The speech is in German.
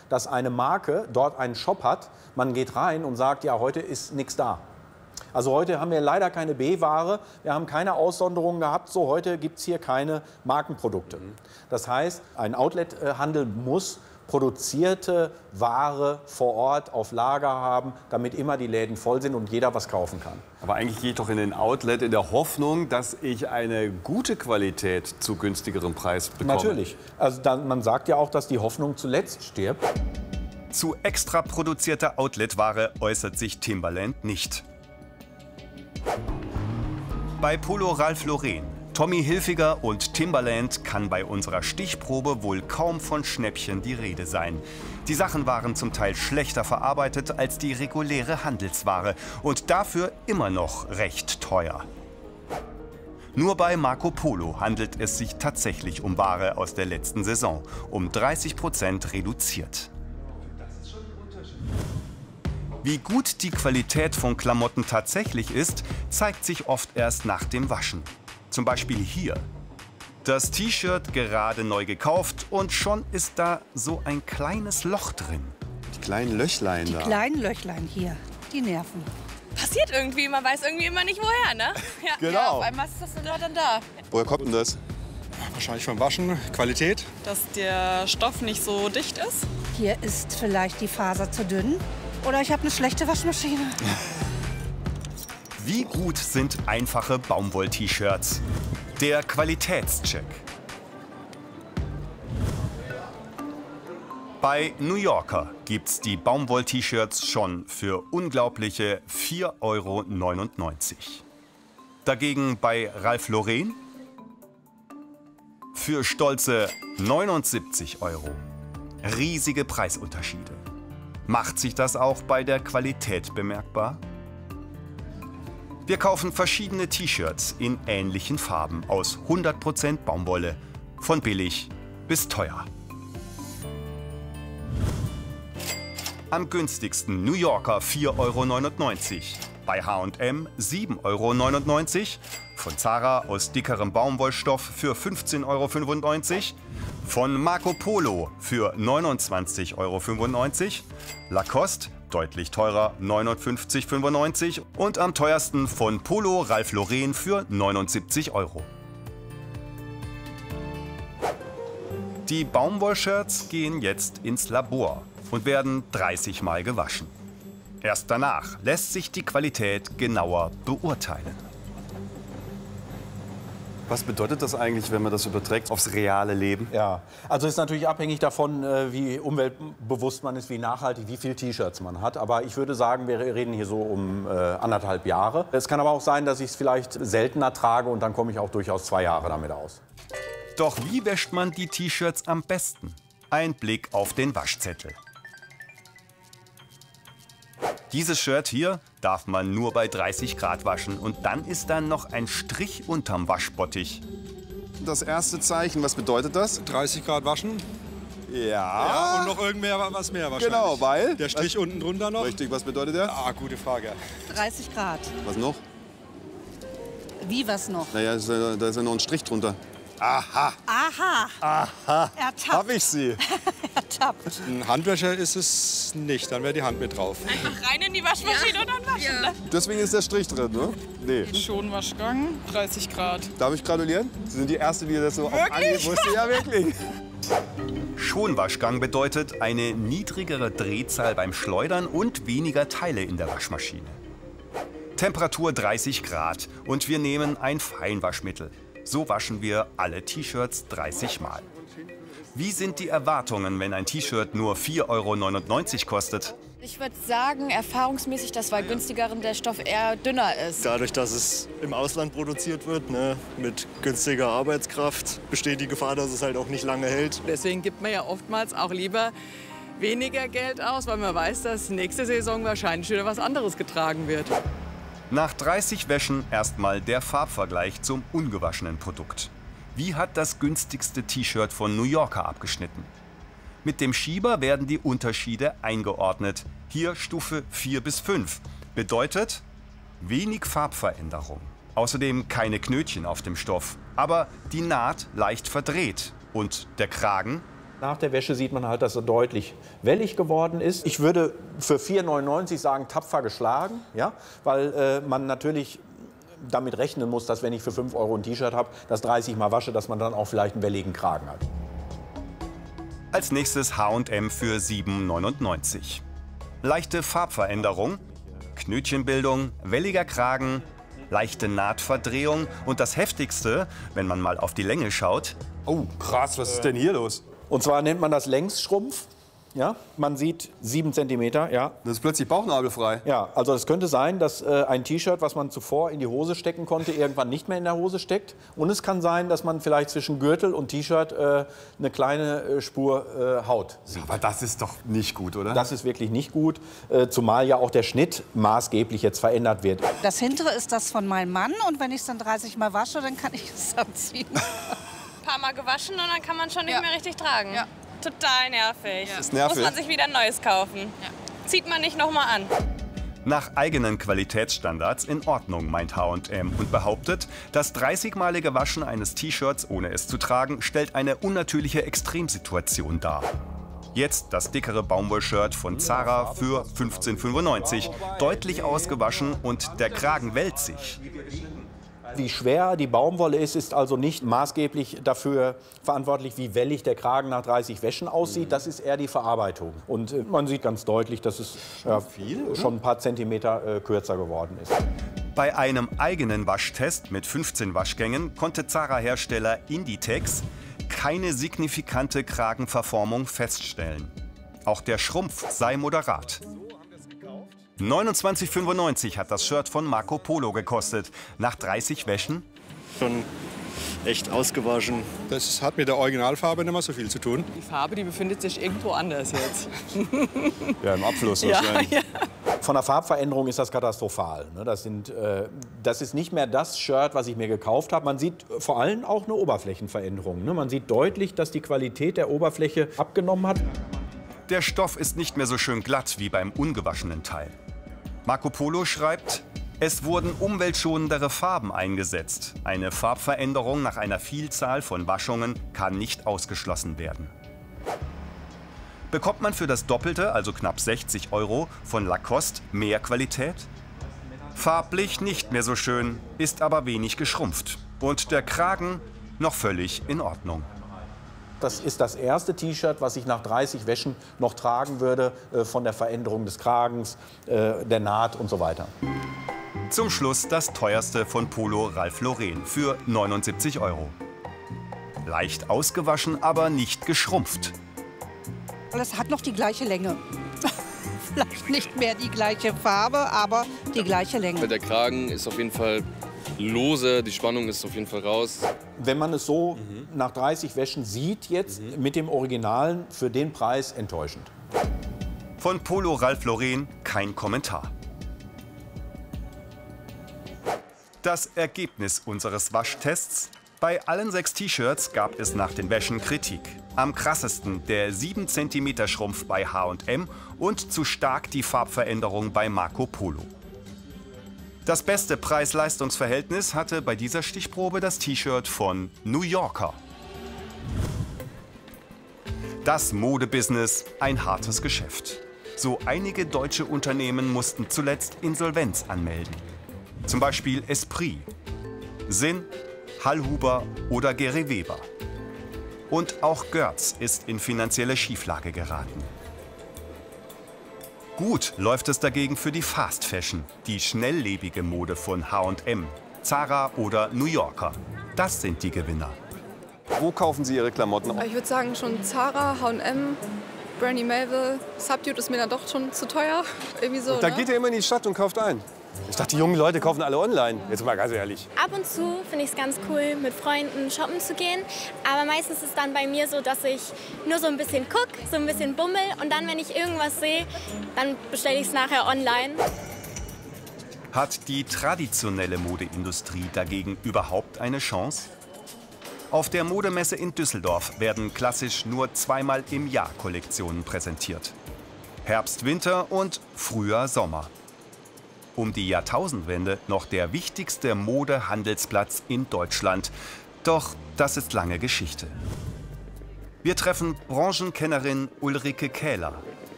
dass eine Marke dort einen Shop hat. Man geht rein und sagt, ja, heute ist nichts da. Also heute haben wir leider keine B-Ware, wir haben keine Aussonderungen gehabt, so heute gibt es hier keine Markenprodukte. Das heißt, ein Outlet-Handel muss produzierte Ware vor Ort auf Lager haben, damit immer die Läden voll sind und jeder was kaufen kann. Aber eigentlich gehe ich doch in den Outlet in der Hoffnung, dass ich eine gute Qualität zu günstigerem Preis bekomme. Natürlich. Also man sagt ja auch, dass die Hoffnung zuletzt stirbt. Zu extra produzierter Outlet-Ware äußert sich Timberland nicht. Bei Polo Ralph Lauren, Tommy Hilfiger und Timberland kann bei unserer Stichprobe wohl kaum von Schnäppchen die Rede sein. Die Sachen waren zum Teil schlechter verarbeitet als die reguläre Handelsware und dafür immer noch recht teuer. Nur bei Marco Polo handelt es sich tatsächlich um Ware aus der letzten Saison, um 30% reduziert. Wie gut die Qualität von Klamotten tatsächlich ist, zeigt sich oft erst nach dem Waschen. Zum Beispiel hier. Das T-Shirt gerade neu gekauft und schon ist da so ein kleines Loch drin. Die kleinen Löchlein Die da. kleinen Löchlein hier, die nerven. Passiert irgendwie, man weiß irgendwie immer nicht woher, ne? Ja. Genau. Ja, auf einmal ist das dann da. Woher kommt denn das? Wahrscheinlich vom Waschen, Qualität. Dass der Stoff nicht so dicht ist. Hier ist vielleicht die Faser zu dünn oder ich habe eine schlechte Waschmaschine. Wie gut sind einfache Baumwoll-T-Shirts? Der Qualitätscheck. Bei New Yorker gibt's die Baumwoll-T-Shirts schon für unglaubliche 4,99 €. Dagegen bei Ralph Lauren für stolze 79 €. Riesige Preisunterschiede. Macht sich das auch bei der Qualität bemerkbar? Wir kaufen verschiedene T-Shirts in ähnlichen Farben aus 100% Baumwolle, von billig bis teuer. Am günstigsten New Yorker 4,99 €, bei H&M 7,99 €, von Zara aus dickerem Baumwollstoff für 15,95 €, von Marco Polo für 29,95 €, Lacoste deutlich teurer 59,95 € und am teuersten von Polo Ralph Lauren für 79 €. Die Baumwollshirts gehen jetzt ins Labor und werden 30 Mal gewaschen. Erst danach lässt sich die Qualität genauer beurteilen. Was bedeutet das eigentlich, wenn man das überträgt aufs reale Leben? Ja, also ist natürlich abhängig davon, wie umweltbewusst man ist, wie nachhaltig, wie viele T-Shirts man hat. Aber ich würde sagen, wir reden hier so um 1,5 Jahre. Es kann aber auch sein, dass ich es vielleicht seltener trage und dann komme ich auch durchaus 2 Jahre damit aus. Doch wie wäscht man die T-Shirts am besten? Ein Blick auf den Waschzettel. Dieses Shirt hier darf man nur bei 30 Grad waschen und dann ist da noch ein Strich unterm Waschbottich. Das erste Zeichen, was bedeutet das? 30 Grad waschen. Ja. Ja, und noch was mehr wahrscheinlich. Genau, weil? Der Strich unten drunter noch. Richtig, was bedeutet der? Ah, gute Frage. 30 Grad. Was noch? Wie was noch? Naja, da ist ja noch ein Strich drunter. Aha. Aha. Ertappt. Hab ich sie. Ertappt. Ein Handwäscher ist es nicht, dann wäre die Hand mit drauf. Einfach rein in die Waschmaschine und dann waschen. Ne? Deswegen ist der Strich drin, ne? Nee. Schonwaschgang, 30 Grad. Darf ich gratulieren? Sie sind die Erste, die das so auf Anhieb wusste. Ja, wirklich. Schonwaschgang bedeutet eine niedrigere Drehzahl beim Schleudern und weniger Teile in der Waschmaschine. Temperatur 30 Grad und wir nehmen ein Feinwaschmittel. So waschen wir alle T-Shirts 30 Mal. Wie sind die Erwartungen, wenn ein T-Shirt nur 4,99 € kostet? Ich würde sagen, erfahrungsmäßig, dass bei günstigeren der Stoff eher dünner ist. Dadurch, dass es im Ausland produziert wird, ne, mit günstiger Arbeitskraft, besteht die Gefahr, dass es halt auch nicht lange hält. Deswegen gibt man ja oftmals auch lieber weniger Geld aus, weil man weiß, dass nächste Saison wahrscheinlich wieder was anderes getragen wird. Nach 30 Wäschen erstmal der Farbvergleich zum ungewaschenen Produkt. Wie hat das günstigste T-Shirt von New Yorker abgeschnitten? Mit dem Schieber werden die Unterschiede eingeordnet. Hier Stufe 4 bis 5. Bedeutet wenig Farbveränderung. Außerdem keine Knötchen auf dem Stoff. Aber die Naht leicht verdreht. Und der Kragen Nach der Wäsche sieht man halt, dass er deutlich wellig geworden ist. Ich würde für 4,99 € sagen, tapfer geschlagen, ja? Weil man natürlich damit rechnen muss, dass wenn ich für 5 € ein T-Shirt habe, das 30 Mal wasche, dass man dann auch vielleicht einen welligen Kragen hat. Als nächstes H&M für 7,99 €. Leichte Farbveränderung, Knötchenbildung, welliger Kragen, leichte Nahtverdrehung und das Heftigste, wenn man mal auf die Länge schaut. Oh, krass, was ist denn hier los? Und zwar nennt man das Längsschrumpf. Ja, man sieht 7 cm. Ja. Das ist plötzlich bauchnabelfrei. Ja, also es könnte sein, dass ein T-Shirt, was man zuvor in die Hose stecken konnte, irgendwann nicht mehr in der Hose steckt. Und es kann sein, dass man vielleicht zwischen Gürtel und T-Shirt eine kleine Spur Haut sieht. Aber das ist doch nicht gut, oder? Das ist wirklich nicht gut, zumal ja auch der Schnitt maßgeblich jetzt verändert wird. Das hintere ist das von meinem Mann und wenn ich es dann 30 Mal wasche, dann kann ich es anziehen. Ein paar Mal gewaschen und dann kann man schon nicht mehr richtig tragen. Ja. Total nervig. ist nervig. Muss man sich wieder ein neues kaufen. Ja. Zieht man nicht noch mal an. Nach eigenen Qualitätsstandards in Ordnung, meint H&M und behauptet, das 30-malige Waschen eines T-Shirts, ohne es zu tragen, stellt eine unnatürliche Extremsituation dar. Jetzt das dickere Baumwollshirt von Zara für 15,95 €. Deutlich ausgewaschen und der Kragen wellt sich. Wie schwer die Baumwolle ist, ist also nicht maßgeblich dafür verantwortlich, wie wellig der Kragen nach 30 Wäschen aussieht. Das ist eher die Verarbeitung. Und man sieht ganz deutlich, dass es schon ein paar Zentimeter kürzer geworden ist. Bei einem eigenen Waschtest mit 15 Waschgängen konnte Zara-Hersteller Inditex keine signifikante Kragenverformung feststellen. Auch der Schrumpf sei moderat. 29,95 € hat das Shirt von Marco Polo gekostet. Nach 30 Wäschen? Schon echt ausgewaschen. Das hat mit der Originalfarbe nicht mehr so viel zu tun. Die Farbe, die befindet sich irgendwo anders jetzt. Ja, im Abfluss wahrscheinlich. Ja. Von der Farbveränderung ist das katastrophal. Das ist nicht mehr das Shirt, was ich mir gekauft habe. Man sieht vor allem auch eine Oberflächenveränderung. Man sieht deutlich, dass die Qualität der Oberfläche abgenommen hat. Der Stoff ist nicht mehr so schön glatt wie beim ungewaschenen Teil. Marco Polo schreibt, es wurden umweltschonendere Farben eingesetzt. Eine Farbveränderung nach einer Vielzahl von Waschungen kann nicht ausgeschlossen werden. Bekommt man für das Doppelte, also knapp 60 € von Lacoste, mehr Qualität? Farblich nicht mehr so schön, ist aber wenig geschrumpft. Und der Kragen noch völlig in Ordnung. Das ist das erste T-Shirt, was ich nach 30 Wäschen noch tragen würde, von der Veränderung des Kragens, der Naht und so weiter. Zum Schluss das teuerste von Polo Ralph Lauren für 79 €. Leicht ausgewaschen, aber nicht geschrumpft. Es hat noch die gleiche Länge. Vielleicht nicht mehr die gleiche Farbe, aber die gleiche Länge. Der Kragen ist auf jeden Fall lose, die Spannung ist auf jeden Fall raus. Wenn man es so nach 30 Wäschen sieht jetzt, mit dem Originalen, für den Preis enttäuschend. Von Polo Ralph Lauren kein Kommentar. Das Ergebnis unseres Waschtests: Bei allen 6 T-Shirts gab es nach den Wäschen Kritik. Am krassesten der 7 cm Schrumpf bei H&M und zu stark die Farbveränderung bei Marco Polo. Das beste Preis-Leistungs-Verhältnis hatte bei dieser Stichprobe das T-Shirt von New Yorker. Das Modebusiness, ein hartes Geschäft. So einige deutsche Unternehmen mussten zuletzt Insolvenz anmelden. Zum Beispiel Esprit, Sinn, Hallhuber oder Gary Weber. Und auch Görz ist in finanzielle Schieflage geraten. Gut läuft es dagegen für die Fast Fashion, die schnelllebige Mode von H&M, Zara oder New Yorker. Das sind die Gewinner. Wo kaufen Sie Ihre Klamotten? Ich würde sagen schon Zara, H&M, Brandy Melville. Subdued ist mir dann doch schon zu teuer. Irgendwie so, Da geht ihr immer in die Stadt und kauft ein. Ich dachte, die jungen Leute kaufen alle online. Jetzt mal ganz ehrlich. Ab und zu finde ich es ganz cool, mit Freunden shoppen zu gehen. Aber meistens ist es dann bei mir so, dass ich nur so ein bisschen gucke, so ein bisschen bummel. Und dann, wenn ich irgendwas sehe, dann bestelle ich es nachher online. Hat die traditionelle Modeindustrie dagegen überhaupt eine Chance? Auf der Modemesse in Düsseldorf werden klassisch nur 2-mal im Jahr Kollektionen präsentiert. Herbst, Winter und Frühjahr, Sommer. Um die Jahrtausendwende noch der wichtigste Modehandelsplatz in Deutschland. Doch das ist lange Geschichte. Wir treffen Branchenkennerin Ulrike Kähler.